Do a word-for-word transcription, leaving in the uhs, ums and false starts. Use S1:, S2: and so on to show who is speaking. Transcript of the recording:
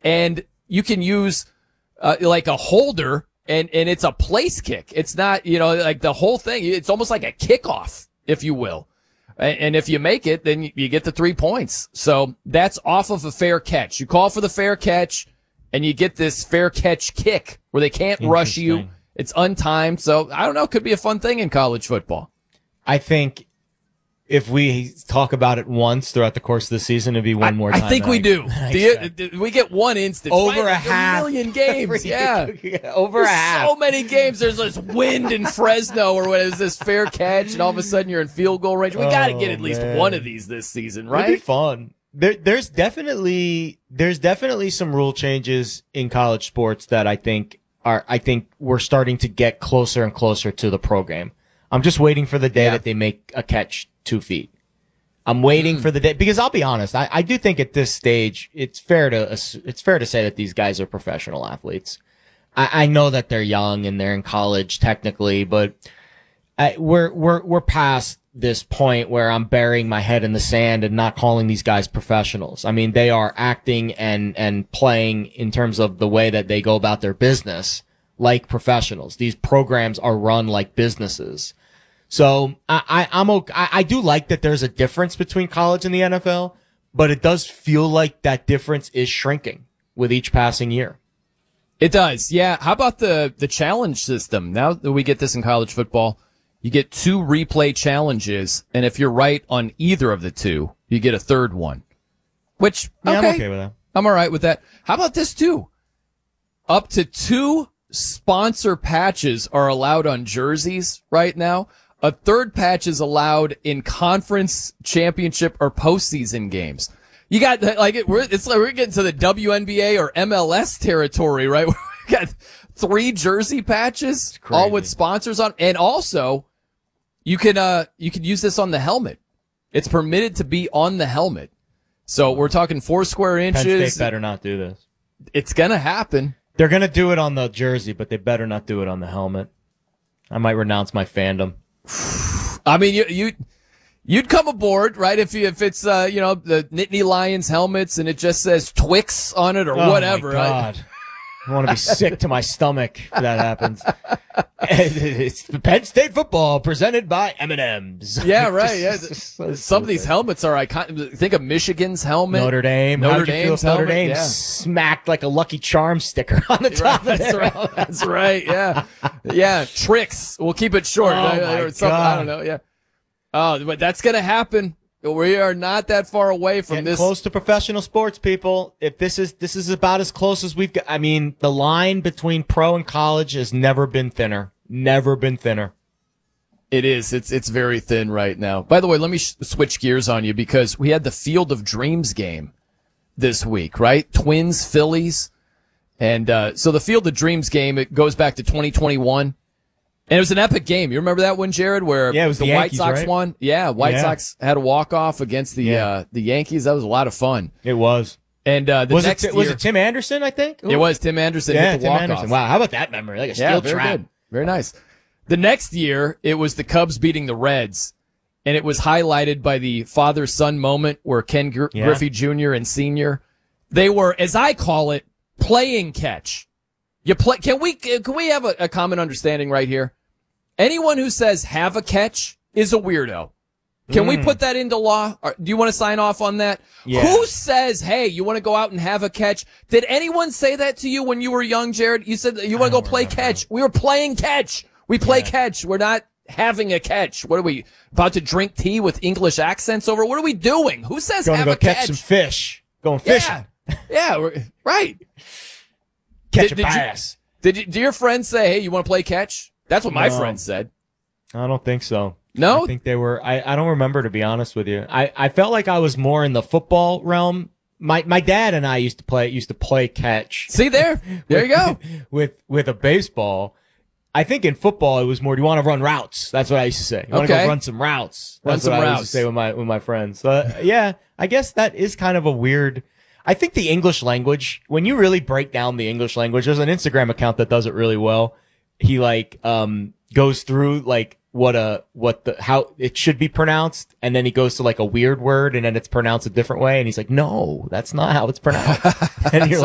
S1: and you can use uh, like a holder, and, and it's a place kick. It's not, you know, like the whole thing. It's almost like a kickoff, if you will. And, and if you make it, then you, you get the three points. So that's off of a fair catch. You call for the fair catch, and you get this fair catch kick where they can't rush you. It's untimed. So I don't know. It could be a fun thing in college football.
S2: I think if we talk about it once throughout the course of the season, it'd be one more time.
S1: I think we I, do. do, you, do. We get one instance.
S2: Over
S1: right?
S2: a half.
S1: A million games. yeah.
S2: Over
S1: There's
S2: a half.
S1: So many games. There's this wind in Fresno or what is this fair catch, and all of a sudden you're in field goal range. We oh, got to get at least man. one of these this season, right?
S2: It'd be fun. There, there's definitely, there's definitely some rule changes in college sports that I think are, I think we're starting to get closer and closer to the pro game. I'm just waiting for the day yeah. that they make a catch two feet. I'm waiting mm. for the day, because I'll be honest, I, I do think at this stage, it's fair to, it's fair to say that these guys are professional athletes. I, I know that they're young and they're in college technically, but I, we're, we're, we're past this point where I'm burying my head in the sand and not calling these guys professionals. I mean, they are acting and, and playing in terms of the way that they go about their business like professionals. These programs are run like businesses. So I, I, I'm okay. I, I do like that there's a difference between college and the N F L, but it does feel like that difference is shrinking with each passing year.
S1: It does. Yeah. How about the, the challenge system? Now that we get this in college football, you get two replay challenges, and if you're right on either of the two, you get a third one. Which,
S2: yeah,
S1: okay,
S2: I'm okay with that.
S1: I'm all right with that. How about this too? Up to two sponsor patches are allowed on jerseys right now. A third patch is allowed in conference, championship, or postseason games. You got like it, we're it's like we're getting to the W N B A or M L S territory, right? We got three jersey patches, all with sponsors on, and also you can uh you can use this on the helmet. It's permitted to be on the helmet. So we're talking four square inches.
S2: Penn State better not do this.
S1: It's gonna happen.
S2: They're gonna do it on the jersey, but they better not do it on the helmet. I might renounce my fandom.
S1: I mean, you you you'd come aboard, right? If you, if it's uh you know the Nittany Lions helmets and it just says Twix on it or
S2: oh
S1: whatever.
S2: My God. I, I want to be sick to my stomach if that happens. It's the Penn State football presented by M and M's.
S1: Yeah, right. Yeah, so some of these helmets are iconic. Think of Michigan's helmet,
S2: Notre Dame.
S1: Notre
S2: How'd you
S1: Dame's
S2: feel if Notre
S1: helmet?
S2: Dame
S1: yeah.
S2: smacked like a Lucky Charms sticker on the top
S1: right,
S2: of
S1: that's
S2: it.
S1: Right. That's right. Yeah, yeah. Tricks. We'll keep it short.
S2: Oh
S1: I,
S2: my
S1: or something.
S2: God.
S1: I don't know. Yeah. Oh, but that's gonna happen. We are not that far away from
S2: Getting
S1: this.
S2: Close to professional sports, people. If this is this is about as close as we've got. I mean, the line between pro and college has never been thinner. Never been thinner.
S1: It is. It's it's very thin right now. By the way, let me sh- switch gears on you because we had the Field of Dreams game this week, right? Twins, Phillies. And uh so the Field of Dreams game, it goes back to twenty twenty-one. And it was an epic game. You remember that one, Jared, where
S2: yeah, it was
S1: the,
S2: the
S1: White
S2: Yankees,
S1: Sox
S2: right?
S1: won? Yeah, White
S2: yeah.
S1: Sox had a walk-off against the
S2: yeah.
S1: uh the Yankees. That was a lot of fun.
S2: It was.
S1: And uh the
S2: was
S1: next
S2: it
S1: year,
S2: was it Tim Anderson, I think? Ooh.
S1: It was Tim Anderson
S2: yeah,
S1: hit the
S2: Tim
S1: walk-off.
S2: Anderson. Wow, how about that memory? Like a steel
S1: yeah, very
S2: trap.
S1: Good. Very nice. The next year, it was the Cubs beating the Reds, and it was highlighted by the father-son moment where Ken Gr-
S2: yeah.
S1: Griffey Junior and Senior, they were, as I call it, playing catch. You play. Can we can we have a, a common understanding right here? Anyone who says have a catch is a weirdo. Can mm. we put that into law? Or, do you want to sign off on that?
S2: Yeah.
S1: Who says, hey, you want to go out and have a catch? Did anyone say that to you when you were young, Jared? You said you want to go play remember. catch. We were playing catch. We play yeah. catch. We're not having a catch. What are we, about to drink tea with English accents over? What are we doing? Who says
S2: Going
S1: have
S2: to go
S1: a catch?
S2: catch some fish. Going fishing.
S1: Yeah, yeah we're, right.
S2: Catch
S1: did,
S2: a
S1: did
S2: bass.
S1: You, did you, do your friends say, hey, you want to play catch? That's what my
S2: no.
S1: friends said.
S2: I don't think so.
S1: No?
S2: I think they were, I, I don't remember, to be honest with you. I, I felt like I was more in the football realm. My, my dad and I used to play, used to play catch.
S1: See there? There
S2: with,
S1: you go.
S2: With, with a baseball. I think in football it was more, do you want to run routes? That's what I used to say. You want to
S1: okay.
S2: go run some routes?
S1: Run
S2: That's
S1: some
S2: what
S1: routes.
S2: I used to say with my, with my friends. So, uh, yeah, I guess that is kind of a weird, I think the English language, when you really break down the English language, there's an Instagram account that does it really well. He like, um, goes through like what a, what the, how it should be pronounced. And then he goes to like a weird word and then it's pronounced a different way. And he's like, no, that's not how it's pronounced. And you're